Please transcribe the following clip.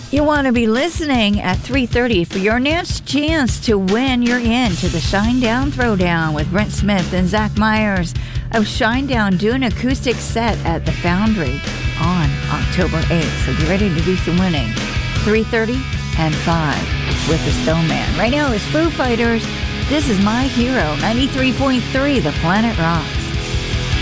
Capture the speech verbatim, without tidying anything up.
You want to be listening at three thirty for your next chance to win your in to the Shinedown Throwdown with Brent Smith and Zach Myers of Shinedown doing an acoustic set at the Foundry on October eighth. So get ready to do some winning. three thirty and five with the Stone Man. Right now is Foo Fighters. This is My Hero, ninety-three point three The Planet Rock.